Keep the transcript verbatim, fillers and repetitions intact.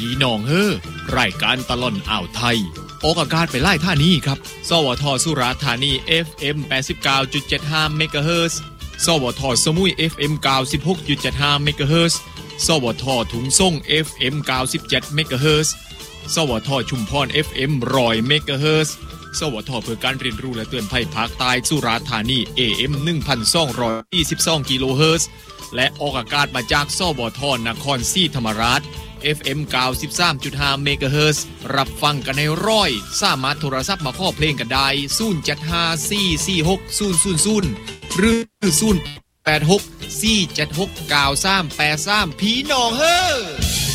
พี่น้องเฮ้อรายการตลอดอ่าวไทยออกอากาศไปไล่ท่านี้ครับสวทสุราษฎร์ธานี เอฟ เอ็ม แปดสิบเก้าจุดเจ็ดห้า เมกะเฮิรตซ์สวทสมุย เอฟ เอ็ม เก้าสิบหกจุดเจ็ดห้า เมกะเฮิรตซ์สวทถุงส่ง เอฟ เอ็ม เก้าสิบเจ็ด เมกะเฮิรตซ์สวทชุมพร เอฟ เอ็ม หนึ่งร้อย เมกะเฮิรตซ์สวทเพื่อการเรียนรู้และเตือนภัยภาคใต้สุราษฎร์ธานี เอ เอ็ม หนึ่งพันสองร้อยยี่สิบสอง กิโลเฮิรตซ์และออกอากาศมาจากสวทนครศรีธรรมราช เอฟ เอ็ม เก้าสิบสามจุดห้า เมกะเฮิรตซ์รับฟังกันในร้อยสามารถโทรศัพท์มาขอเพลงกันได้ศูนย์ เจ็ด ห้า สี่ สี่ หก ศูนย์ ศูนย์ ศูนย์หรือศูนย์ แปด หก สี่ เจ็ด หก เก้า สาม แปด สามพี่น้องเฮ้อ